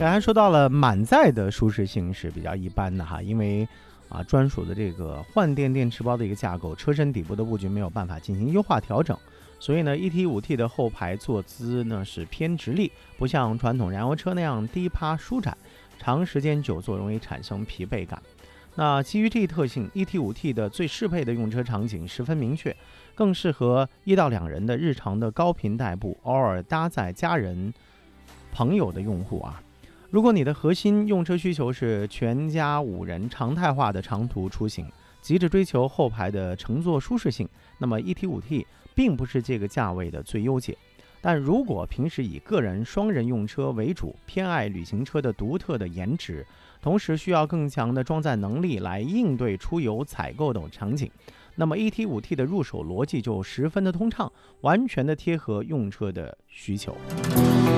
刚才说到了满载的舒适性是比较一般的哈，因为专属的这个换电电池包的一个架构，车身底部的布局没有办法进行优化调整，所以呢 ET5T 的后排坐姿呢是偏直立，不像传统燃油车那样低趴舒展，长时间久坐容易产生疲惫感。那基于这一特性 ，ET5T 的最适配的用车场景十分明确，更适合1到2人的日常的高频代步，偶尔搭载家人、朋友的用户啊。如果你的核心用车需求是全家5人常态化的长途出行，急着追求后排的乘坐舒适性，那么 ET5T 并不是这个价位的最优解。但如果平时以个人、双人用车为主，偏爱旅行车的独特的颜值，同时需要更强的装载能力来应对出游、采购等场景，那么 ET5T 的入手逻辑就十分的通畅，完全的贴合用车的需求。